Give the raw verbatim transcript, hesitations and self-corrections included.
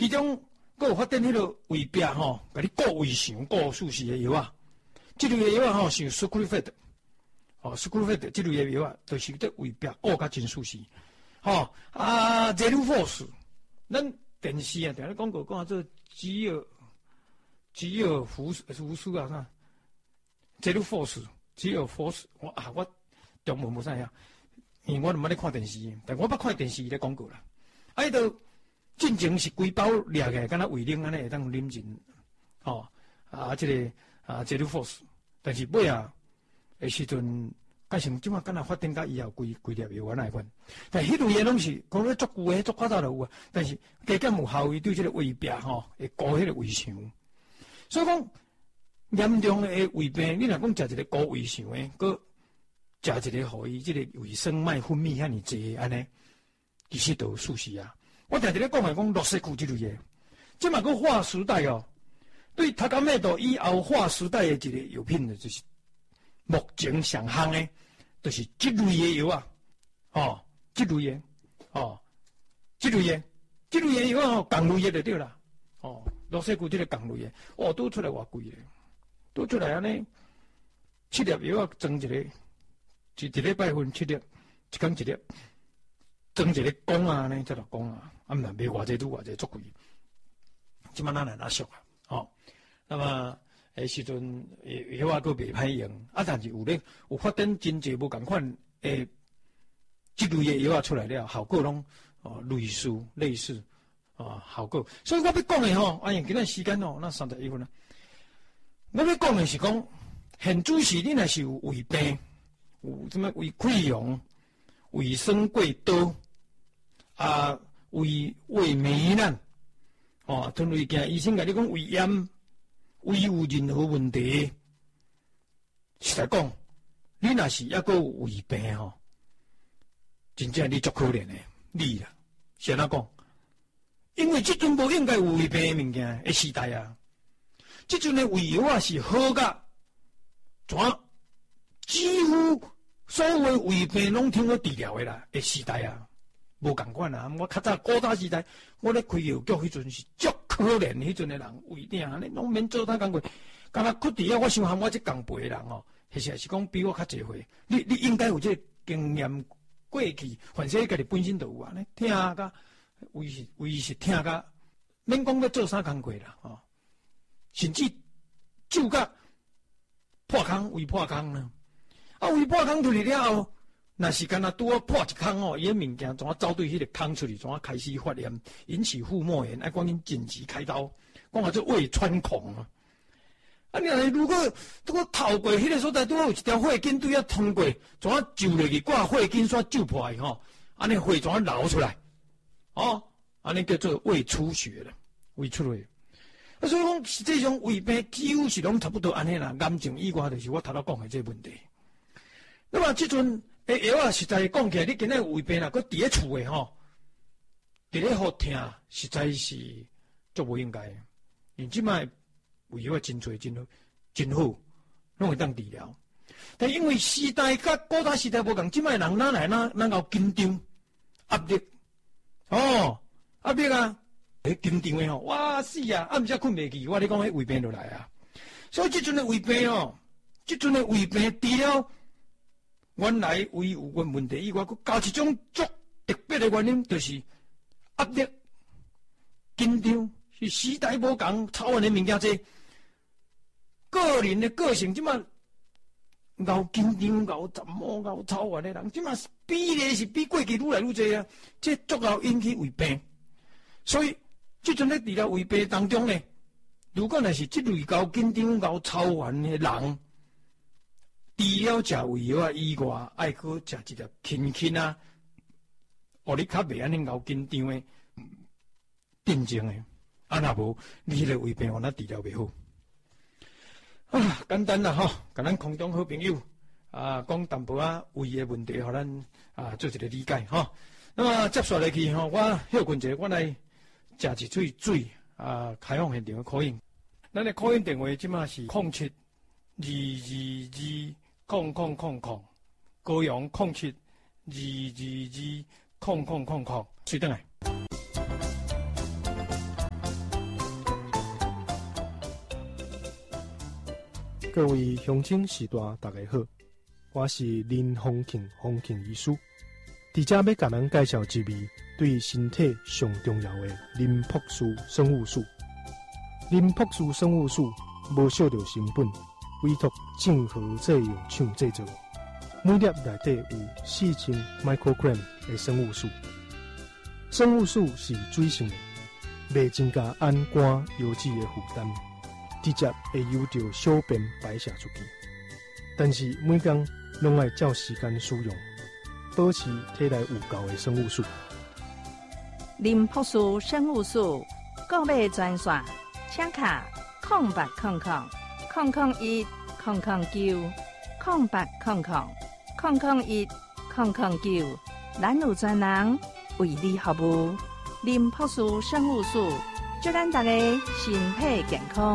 其中佫有发展迄个胃壁吼，甲你固胃肠、固舒适的药啊。即类的药啊吼，是 Sucralfate， 哦 ，Sucralfate 即类的药啊，就是对胃壁固甲真舒适。吼、哦、啊 ，Zelufos， 咱电视啊，定咧广告讲做只有只有福福斯啊啥 ，Zelufos， 只有 Force， 我啊我中文无啥呀，因为我毋捌咧看电视，但我捌看电视咧广告啦。啊，迄度进前是规包掠起来，敢若胃冷安尼会当啉进，吼、哦、啊，即、這個啊 Zelufos， 但是尾啊的時陣。加上即馬敢若發展到以後規規粒藥丸來款，但迄類嘢攏是講咧足久誒，足早就有啊。但是加減有效於對即個胃壁吼，會固迄個胃腸。所以講嚴重誒胃病，你若講食一個固胃腸誒，佮食一個互伊即個胃酸脈分泌遐爾濟安尼，其實都有舒適啊。我定定咧講係講洛西庫即類嘢，即馬個劃時代哦，對頭殼尾度以後劃時代誒一個藥品就是。目前上行誒，就是即類嘅藥啊，哦，即類嘅，哦，即類嘅，即類嘅藥啊，共類嘅就對啦，哦，洛西庫即個共類嘅，哦，倒出來偌貴咧，倒出來安尼，七粒藥啊，裝一個，一一禮拜分七粒，一工一粒，裝一個公啊呢，才落公啊，啊毋然賣偌濟拄偌濟足貴，即擺咱來拿俗啊，哦，那麼。誒時陣誒藥啊，佫袂歹用，啊，但是有咧有發展真濟無共款誒，即類嘅藥啊出來了，效果攏哦類似類似哦效果。所以我要講嘅吼，哎呀，今仔時間哦，那三十一分啦。我要講嘅是講，現主是你若是有胃病，有什麼胃潰瘍、胃酸過多啊、胃胃糜爛，哦，同類件醫生甲你講胃炎。胃有任何問題，實在講，你若是抑個有胃病吼，真正你足可憐誒，你啦，是安怎講？因為即陣無應該有胃病誒物件誒時代啊，即陣誒胃藥啊是好甲，怎幾乎所有胃病攏聽過治療誒啦，誒時代啊，無共款啊！我較早古早時代，我咧開藥局迄陣是足。可憐迄陣誒人胃頂安尼攏免做他工課，敢若屈佇啊！我想喊我即共輩誒人吼，其實是講比我較濟歲。你你應該有即個經驗過去，反正家己本身就有啊，呢聽甲胃是胃是聽甲，免講要做啥工課啦，吼，甚至就甲破空胃破空呢，啊胃破空出去了後。若是干那拄啊破一空哦，伊个物件怎啊走对迄个空出去，怎啊開始發炎，引起腹膜炎，愛趕緊緊急開刀，講話做胃穿孔啊！啊，你如果如果透過迄個所在，拄啊有一條血筋對啊通過，怎啊就落去掛血筋煞揪破去吼，安尼血怎啊流出來，哦，安尼叫做胃出血了，胃出血。啊，所以講實際上胃病幾乎是攏差不多安尼啦，癌症以外就是我頭頭講的這個問題。那麼即陣。誒，藥啊，實在講起來，你今仔有胃病啦，佮佇咧厝誒吼，佇咧好聽，實在是足無應該。因即擺胃藥啊，真濟真好，真好，攏會當治療。但因為時代甲古早時代無共，即擺人哪來哪哪有緊張壓力，哦，壓力啊，誒緊張誒吼，哇死啊，暗時困袂去，我咧講迄胃病就來啊。所以即陣誒胃病哦，即陣誒胃病治療。原來胃有個問題以外，佮加一種足特別的原因，就是壓力、緊張，是時代無共，操人的物件多，個人的個性即馬熬緊張、熬折磨、熬操人的人，即馬比例是比過去愈來愈多啊！這足夠引起胃病，所以即陣咧治療胃病當中呢，如果若是即類熬緊張、熬操人的人。除了食胃藥啊以外，愛閣食一粒輕輕啊，互你較袂安尼熬緊張誒，鎮靜誒。啊，若無你迄個胃病，我那治療袂好。啊，簡單啦吼，甲咱空中好朋友啊，講淡薄仔胃誒問題，互咱啊做一個理解吼。那麼接下來去吼，我休困者，我來食一喙水啊，開放現場誒口音。咱誒口音電話即馬是零七二二二。空空空空，高陽空七二二二空空空空，隨轉來。 各位乡亲士大大家好，我是林丰庆丰庆医师，伫遮要甲咱介绍一味对身体上重要的林朴素生物素。林朴素生物素无少着成本，委托正和制药厂制作，每粒内底有四千 microgram 的生物素。生物素是水性的，袂增加氨酐油脂的负担。直接会由着小便排泄出去，但是每天拢要照时间使用，保持体内有够的生物素。 林朴素生物素购买专线，请卡空八空空空空一空空九空八空空空空一空空九，咱有专人为你服务。林朴素生物素，祝咱大家身体健康。